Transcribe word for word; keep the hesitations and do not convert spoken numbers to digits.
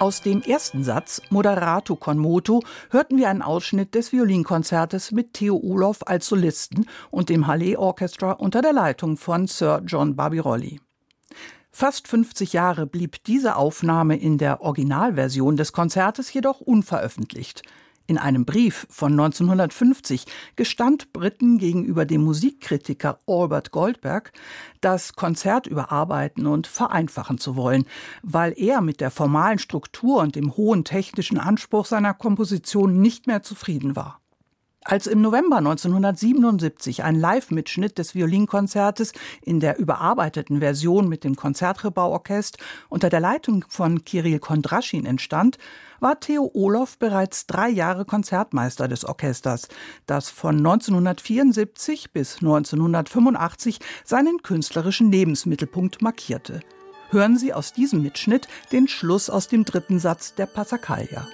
Aus dem ersten Satz, Moderato con moto, hörten wir einen Ausschnitt des Violinkonzertes mit Theo Olof als Solisten und dem Hallé Orchestra unter der Leitung von Sir John Barbirolli. Fast fünfzig Jahre blieb diese Aufnahme in der Originalversion des Konzertes jedoch unveröffentlicht. In einem Brief von neunzehnhundertfünfzig gestand Britten gegenüber dem Musikkritiker Albert Goldberg, das Konzert überarbeiten und vereinfachen zu wollen, weil er mit der formalen Struktur und dem hohen technischen Anspruch seiner Komposition nicht mehr zufrieden war. Als im November neunzehnhundertsiebenundsiebzig ein Live-Mitschnitt des Violinkonzertes in der überarbeiteten Version mit dem Konzertgebauorchester unter der Leitung von Kirill Kondraschin entstand, war Theo Olof bereits drei Jahre Konzertmeister des Orchesters, das von neunzehnhundertvierundsiebzig bis neunzehnhundertfünfundachtzig seinen künstlerischen Lebensmittelpunkt markierte. Hören Sie aus diesem Mitschnitt den Schluss aus dem dritten Satz der Passacaglia.